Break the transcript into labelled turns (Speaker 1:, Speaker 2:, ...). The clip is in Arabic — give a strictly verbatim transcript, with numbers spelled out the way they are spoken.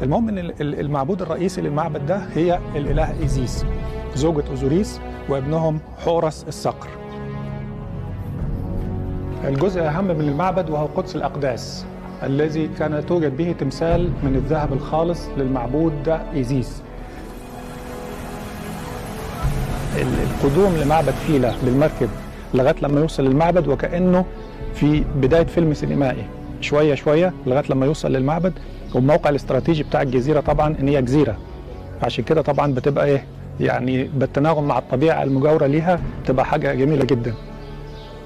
Speaker 1: المهم ان المعبود الرئيسي للمعبد ده هي الاله ايزيس، زوجة اوزوريس وابنهم حورس الصقر. الجزء الاهم من المعبد وهو قدس الاقداس الذي كان توجد به تمثال من الذهب الخالص للمعبود ده ايزيس. القدوم لمعبد فيلة بالمركب لغايه لما يوصل للمعبد وكانه في بدايه فيلم سينمائي، شويه شويه لغايه لما يوصل للمعبد. والموقع الاستراتيجي بتاع الجزيره طبعا ان هي جزيره، عشان كده طبعا بتبقى ايه يعني بالتناغم مع الطبيعه المجاوره ليها، بتبقى حاجه جميله جدا.